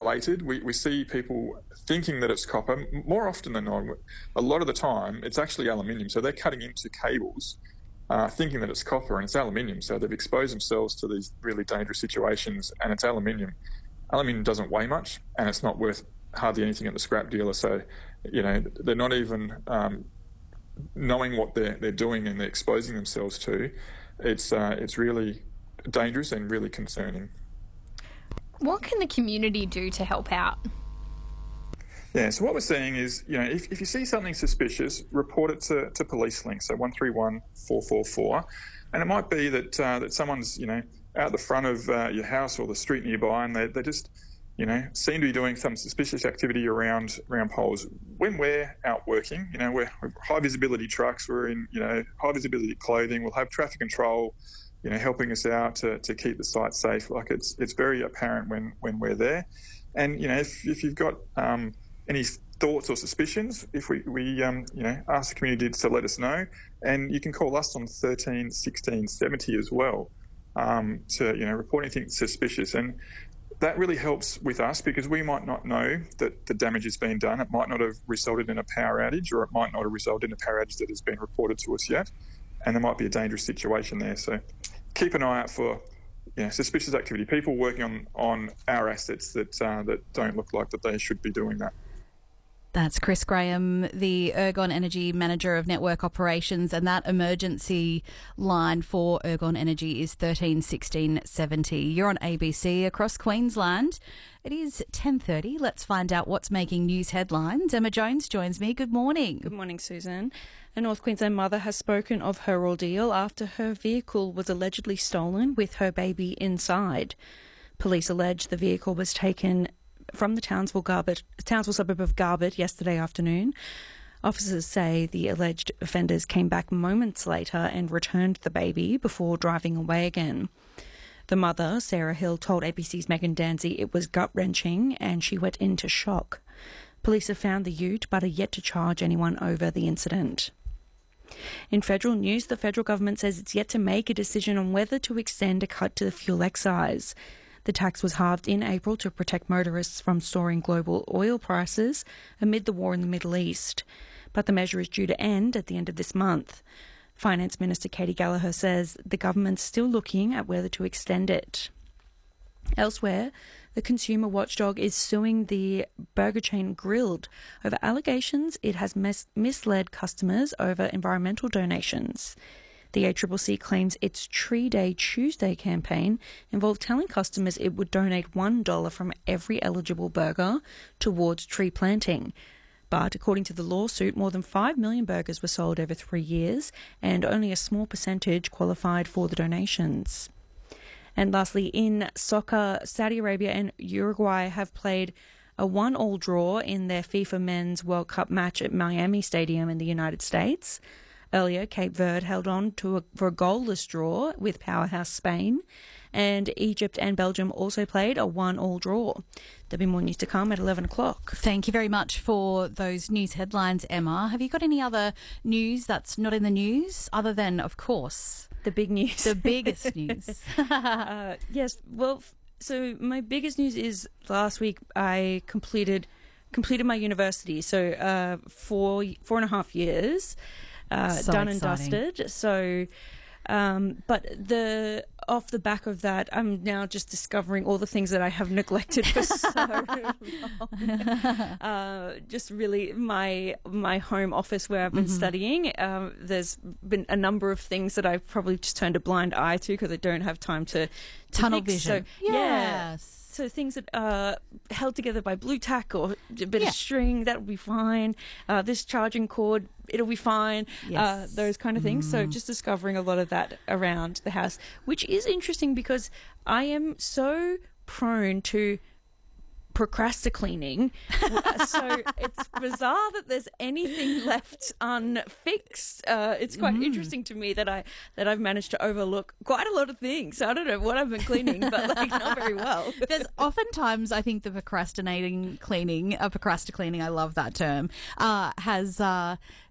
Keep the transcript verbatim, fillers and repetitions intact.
related. We, we see people thinking that it's copper. More often than not, a lot of the time, it's actually aluminium. So they're cutting into cables uh, thinking that it's copper, and it's aluminium. So they've exposed themselves to these really dangerous situations, and it's aluminium. Aluminium doesn't weigh much, and it's not worth hardly anything at the scrap dealer. So, you know, they're not even um, knowing what they're, they're doing and they're exposing themselves to. It's, uh, it's really dangerous and really concerning. What can the community do to help out? Yeah, so what we're saying is, you know, if, if you see something suspicious, report it to, to Police Link, so one three one, four four four. And it might be that uh, that someone's, you know, out the front of uh, your house or the street nearby, and they, they just, you know, seem to be doing some suspicious activity around around poles. When we're out working, you know, we're, we're high visibility trucks, we're in, you know, high visibility clothing, we'll have traffic control, you know, helping us out to, to keep the site safe. Like it's it's very apparent when, when we're there. And, you know, if, if you've got um, any thoughts or suspicions, if we, we um, you know, ask the community to let us know. And you can call us on thirteen sixteen seventy as well um, to, you know, report anything suspicious. And that really helps with us because we might not know that the damage has been done. It might not have resulted in a power outage, or it might not have resulted in a power outage that has been reported to us yet. And there might be a dangerous situation there. So keep an eye out for, you know, suspicious activity, people working on, on our assets that uh, that don't look like that they should be doing that. That's Chris Graham, the Ergon Energy Manager of Network Operations, and that emergency line for Ergon Energy is thirteen sixteen seventy. You're on A B C across Queensland. It is ten thirty. Let's find out what's making news headlines. Emma Jones joins me. Good morning. Good morning, Susan. A North Queensland mother has spoken of her ordeal after her vehicle was allegedly stolen with her baby inside. Police allege the vehicle was taken from the Townsville, Garbutt, Townsville suburb of Garbutt yesterday afternoon. Officers say the alleged offenders came back moments later and returned the baby before driving away again. The mother, Sarah Hill, told A B C's Megan Danzy it was gut-wrenching and she went into shock. Police have found the ute but are yet to charge anyone over the incident. In federal news, the federal government says it's yet to make a decision on whether to extend a cut to the fuel excise. The tax was halved in April to protect motorists from soaring global oil prices amid the war in the Middle East. But the measure is due to end at the end of this month. Finance Minister Katie Gallagher says the government's still looking at whether to extend it. Elsewhere, the consumer watchdog is suing the burger chain Grilled over allegations it has mis- misled customers over environmental donations. The A C C C claims its Tree Day Tuesday campaign involved telling customers it would donate one dollar from every eligible burger towards tree planting. But according to the lawsuit, more than five million burgers were sold over three years and only a small percentage qualified for the donations. And lastly, in soccer, Saudi Arabia and Uruguay have played a one-all draw in their FIFA Men's World Cup match at Miami Stadium in the United States. Earlier, Cape Verde held on to a, for a goalless draw with powerhouse Spain, and Egypt and Belgium also played a one-all draw. There'll be more news to come at eleven o'clock. Thank you very much for those news headlines, Emma. Have you got any other news that's not in the news, other than, of course, the big news? The biggest news. uh, yes, well, so my biggest news is last week I completed completed my university, so uh, four, four and a half years. Uh, so done exciting. and dusted. So, um, but the off the back of that, I'm now just discovering all the things that I have neglected for so long. Uh, just really my my home office where I've been mm-hmm. studying. Um, there's been a number of things that I've probably just turned a blind eye to because I don't have time to, to tunnel fix. vision. So, yes. Yeah. So things that are held together by blue tack or a bit yeah. of string, that'll be fine. Uh, this charging cord, it'll be fine. Yes. Uh, those kind of things. Mm. So just discovering a lot of that around the house, which is interesting because I am so prone to procrastinating. So it's bizarre that there's anything left unfixed. Uh, it's quite mm. interesting to me that I that I've managed to overlook quite a lot of things. I don't know what I've been cleaning, but like not very well. There's oftentimes I think the procrastinating cleaning, uh, procrastinating, I love that term, uh, has. Uh,